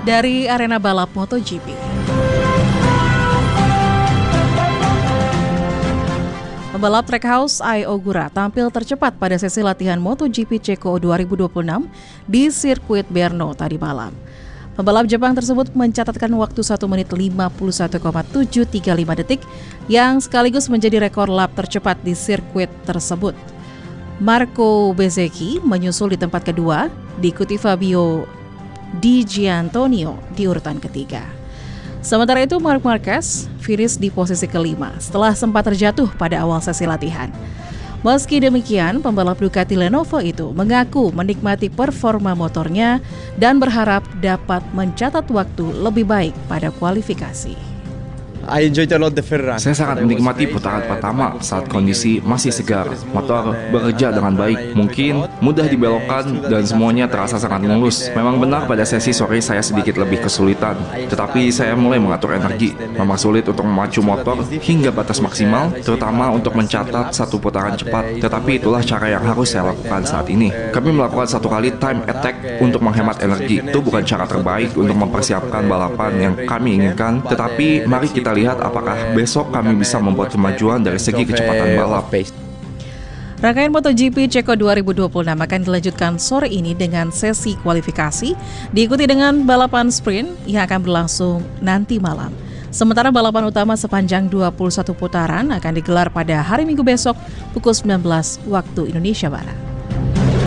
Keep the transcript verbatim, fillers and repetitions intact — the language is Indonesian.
dari arena balap MotoGP. Pembalap Trackhouse Ai Ogura tampil tercepat pada sesi latihan MotoGP Ceko dua ribu dua puluh enam di sirkuit Brno tadi malam. Pembalap Jepang tersebut mencatatkan waktu satu menit lima puluh satu koma tujuh tiga lima detik yang sekaligus menjadi rekor lap tercepat di sirkuit tersebut. Marco Bezzecchi menyusul di tempat kedua, diikuti Fabio Di Giannantonio di urutan ketiga. Sementara itu Marc Marquez finish di posisi kelima setelah sempat terjatuh pada awal sesi latihan. Meski demikian, pembalap Ducati Lenovo itu mengaku menikmati performa motornya dan berharap dapat mencatat waktu lebih baik pada kualifikasi. I enjoyed a lot the first run. Saya sangat menikmati putaran pertama saat kondisi masih segar. Motor bekerja dengan baik, mungkin mudah dibelokkan dan semuanya terasa sangat mulus. Memang benar pada sesi sore saya sedikit lebih kesulitan, tetapi saya mulai mengatur energi. Memang sulit untuk memacu motor hingga batas maksimal, terutama untuk mencatat satu putaran cepat. Tetapi itulah cara yang harus saya lakukan saat ini. Kami melakukan satu kali time attack untuk menghemat energi. Itu bukan cara terbaik untuk mempersiapkan balapan yang kami inginkan, tetapi mari kita lihat apakah besok kami bisa membuat kemajuan dari segi kecepatan balap. Rangkaian MotoGP Ceko dua ribu dua puluh enam akan dilanjutkan sore ini dengan sesi kualifikasi, diikuti dengan balapan sprint yang akan berlangsung nanti malam. Sementara balapan utama sepanjang dua puluh satu putaran akan digelar pada hari Minggu besok pukul sembilan belas waktu Indonesia Barat.